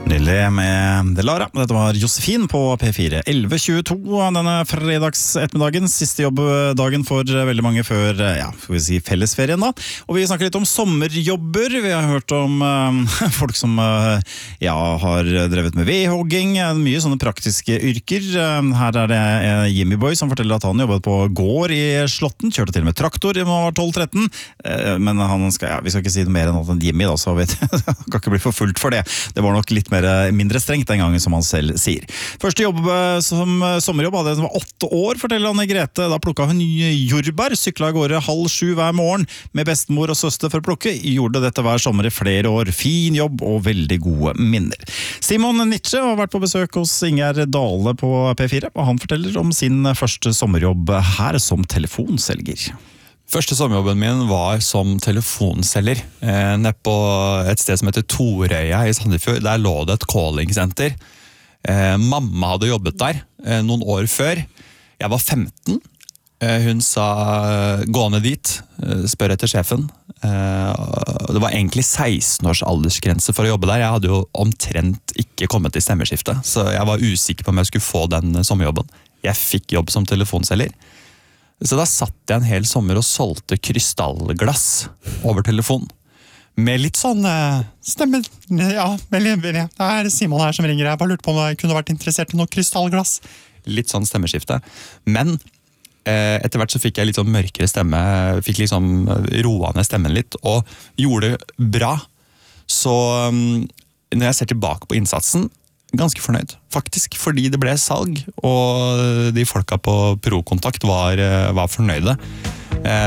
Nydelig med Delara. Dette var Josefin på P4. 11:22 denne fredagsettermiddagen. Siste jobbdagen for veldig mange før, får vi si fellesferien da. Og vi snakker litt om sommerjobber. Vi har hørt om folk som har drevet med vedhogging. Mye sånne praktiske yrker. Her er det Jimmy Boy som forteller at han jobbet på gård i Slåtten. Kjørte til og med traktor i 12-13. Men vi skal ikke si det mer enn at Jimmy da, så vet jeg. Han kan ikke bli forfulgt for det. Det var nok litt mindre strengt den gangen, som han selv sier. Første jobb som sommerjobb hadde han var 8 år, forteller Anne Grete. Da plukket hun jordbær, syklet av gårde 6:30 hver morgen med bestemor og søster for å plukke. Gjorde dette hver sommer i flere år. Fin jobb og veldig gode minner. Simon Nietzsche har vært på besøk hos Ingjerd Dale på P4, og han forteller om sin første sommerjobb her som telefonselger. Første sommerjobben min var som telefonselger nede på et sted som heter Torøya i Sandefjord. Der lå det et calling-senter. Mamma hadde jobbet der noen år før. Jeg var 15. Hun sa, gå ned dit, spør etter sjefen. Det var egentlig 16 års aldersgrense for å jobbe der. Jeg hadde jo omtrent ikke kommet i stemmeskiftet, så jeg var usikker på om jeg skulle få den sommerjobben. Jeg fikk jobb som telefonselger. Så da satt jeg en hel sommer og solgte krystallglass over telefon. Med litt sånn stemme. Ja, det er Simon her som ringer. Jeg bare lurte på om jeg kunne vært interessert i noe krystallglass. Litt sånn stemmeskifte. Men etter hvert så fikk jeg litt sånn mørkere stemme. Fikk liksom roa ned stemmen litt og gjorde det bra. Så når jeg ser tilbake på innsatsen, ganske fornøyd, faktisk, fordi det ble salg, og de folka på Pro-kontakt var fornøyde.